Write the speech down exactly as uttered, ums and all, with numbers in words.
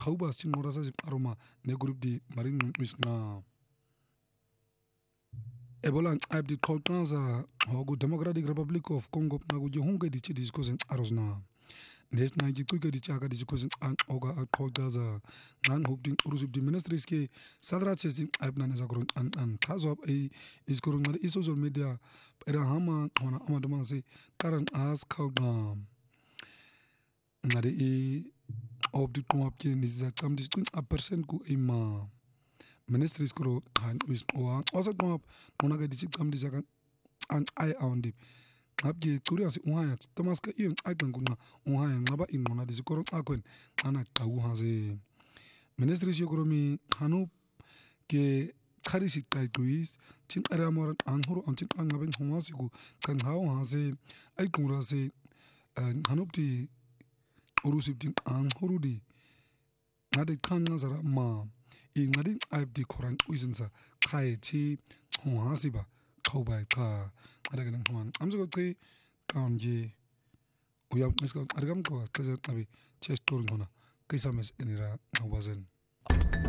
khawba sinqora sa aroma ne group di maring isna ebola ab di qawqaza hogu Democratic Republic of Congo nakuji hunke di chi discourse arosna nesna ji kuke di chaka di discourse an oga qawqaza nan hob di urusub di ministries ke sadrat sesi ab na nesa kurun an an tazo ai is kurun ngari social media era hama hona amadama se karan as khawqa ngari e of the come up ke nisa kam dis kun a percent ku ima ministries kuro han is wa asa come up mona ga dis kam dis kan an ai on the ab je turi as unhaya thomas ka iyon akan kuna unhaya ngaba in mona dis kuro akwen ana tawu ha se ministries yokro mi hanu ke khari si kai tuis tin ara mor an huru an tin an ngaben humasi ku kan hawo ha se ai kura se hanup di urusib din an hurudi ngade kan ngazara ma i ngadi aib di korang uisinsa kai ti hu hasiba khawbai ka ada gan hwan amso ko ti kan je uyam miska argam ko tsaje tabi chestor ngona kaisa mes enira ngwazen